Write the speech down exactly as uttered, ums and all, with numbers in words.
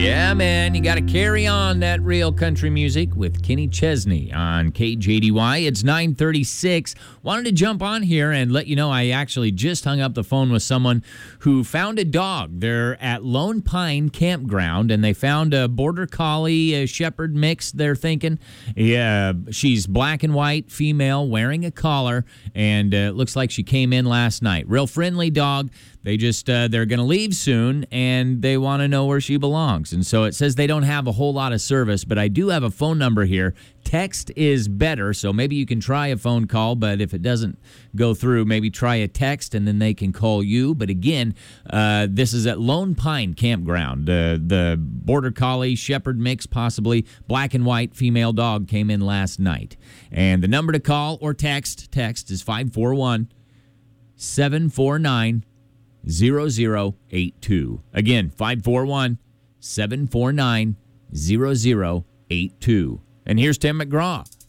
Yeah, man, you got to carry on that real country music with Kenny Chesney on K J D Y. It's nine thirty-six. Wanted to jump on here and let you know I actually just hung up the phone with someone who found a dog. They're at Lone Pine Campground, and they found a Border Collie, a Shepherd mix, they're thinking. Yeah, she's black and white, female, wearing a collar, and uh, it looks like she came in last night. Real friendly dog. They just, uh, they're going to leave soon, and they want to know where she belongs. And so it says they don't have a whole lot of service, but I do have a phone number here. Text is better, so maybe you can try a phone call, but if it doesn't go through, maybe try a text, and then they can call you. But again, uh, this is at Lone Pine Campground. Uh, the Border Collie, Shepherd mix, possibly, black and white, female dog came in last night. And the number to call or text, text is five four one, seven four nine, zero zero eight two. Again, five four one, seven four nine, zero zero eight two. And here's Tim McGraw.